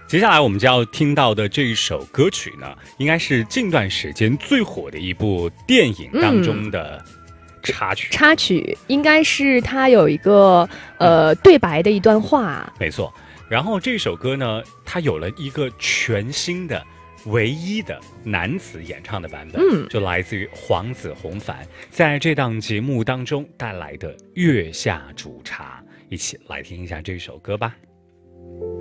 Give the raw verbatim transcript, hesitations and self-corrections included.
接下来我们就要听到的这一首歌曲呢，应该是近段时间最火的一部电影当中的插曲。嗯、 插曲应该是它有一个呃、嗯、对白的一段话。 没错。然后这首歌呢，它有了一个全新的、唯一的男子演唱的版本，嗯，就来自于黄子弘凡在这档节目当中带来的《月下煮茶》，一起来听一下这首歌吧。